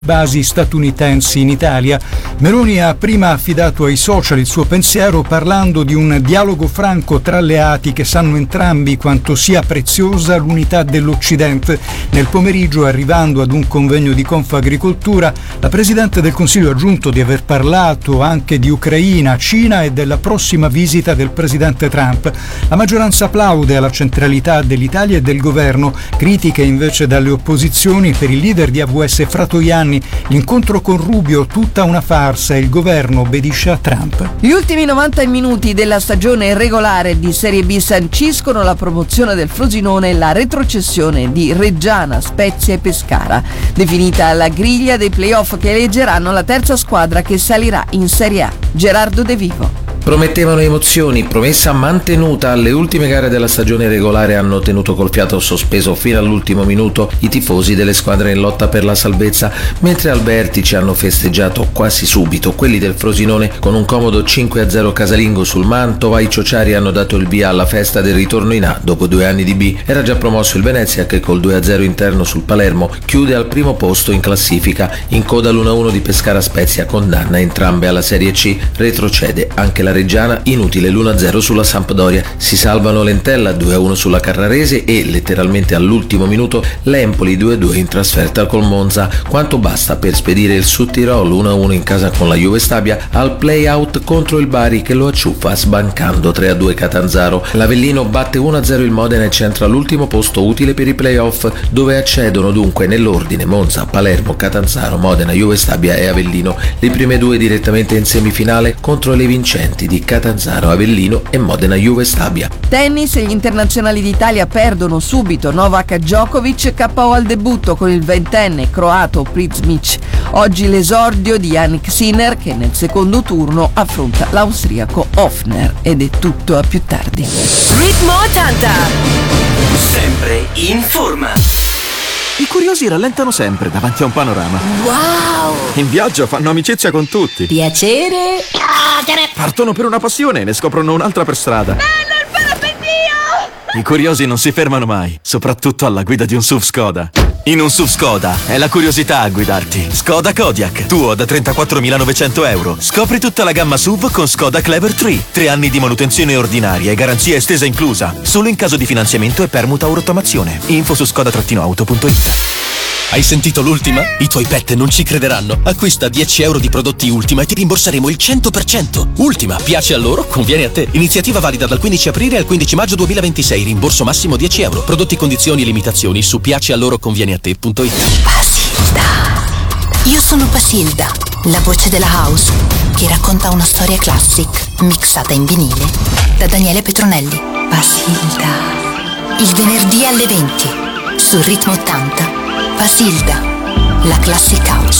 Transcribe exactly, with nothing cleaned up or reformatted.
basi statunitensi in Italia. Meloni ha prima affidato ai social il suo pensiero parlando di un dialogo franco tra alleati che sanno entrambi quanto sia preziosa l'unità dell'Occidente. Nel pomeriggio, arrivando ad un convegno di Confagricoltura, la Presidente del Consiglio ha aggiunto di aver parlato anche di Ucraina, Cina e della prossima visita del Presidente Trump. La maggioranza applaude alla centralità dell'Italia e del governo, critiche invece dalle opposizioni per il leader di A V S Fratoianni. L'incontro con Rubio tutta una farsa e il governo obbedisce a Trump. Gli ultimi novanta minuti della stagione regolare di Serie B sanciscono la promozione del Frosinone e la retrocessione di Reggiana, Spezia e Pescara. Definita la griglia dei playoff che eleggeranno la terza squadra che salirà in Serie A. Gerardo De Vivo. Promettevano emozioni, promessa mantenuta. Alle ultime gare della stagione regolare hanno tenuto col fiato sospeso fino all'ultimo minuto i tifosi delle squadre in lotta per la salvezza, mentre al vertice hanno festeggiato quasi subito quelli del Frosinone con un comodo cinque a zero casalingo sul Mantova. I ciociari hanno dato il via alla festa del ritorno in A dopo due anni di B. Era già promosso il Venezia che col due a zero interno sul Palermo chiude al primo posto in classifica. In coda l'uno a uno di Pescara Spezia condanna entrambe alla Serie C. Retrocede anche la Reggiana, inutile l'uno a zero sulla Sampdoria. Si salvano l'Entella due a uno sulla Carrarese e letteralmente all'ultimo minuto l'Empoli due a due in trasferta col Monza. Quanto basta per spedire il Sud Tirol uno a uno in casa con la Juve Stabia al play-out contro il Bari che lo acciuffa sbancando tre a due Catanzaro. L'Avellino batte uno a zero il Modena e centra l'ultimo posto utile per i play-off, dove accedono dunque nell'ordine Monza, Palermo, Catanzaro, Modena, Juve Stabia e Avellino. Le prime due direttamente in semifinale contro le vincenti di Catanzaro, Avellino e Modena, Juve Stabia. Tennis, gli internazionali d'Italia perdono subito. Novak Djokovic K O al debutto con il ventenne croato Prizmic. Oggi l'esordio di Jannik Sinner che nel secondo turno affronta l'austriaco Hofner. Ed è tutto, a più tardi. Ritmo ottanta, sempre in forma. I curiosi rallentano sempre davanti a un panorama. Wow! In viaggio fanno amicizia con tutti. Piacere. Partono per una passione e ne scoprono un'altra per strada. Bello il parapendio! I curiosi non si fermano mai, soprattutto alla guida di un S U V Skoda. In un S U V Skoda è la curiosità a guidarti. Skoda Kodiaq, tuo da trentaquattromilanovecento euro. Scopri tutta la gamma S U V con Skoda Clever tre. Tre anni di manutenzione ordinaria e garanzia estesa inclusa. Solo in caso di finanziamento e permuta o rottamazione. Info su skoda auto punto it. Hai sentito l'ultima? I tuoi pet non ci crederanno. Acquista dieci euro di prodotti Ultima e ti rimborseremo il cento per cento. Ultima, piace a loro, conviene a te. Iniziativa valida dal quindici aprile al quindici maggio duemilaventisei. Rimborso massimo dieci euro. Prodotti, condizioni e limitazioni su piace a loro conviene a te punto it. Basilda. Io sono Basilda, la voce della house che racconta una storia classic mixata in vinile da Daniele Petronelli. Basilda. Il venerdì alle venti su Ritmo ottanta. Basilda, la Classic House.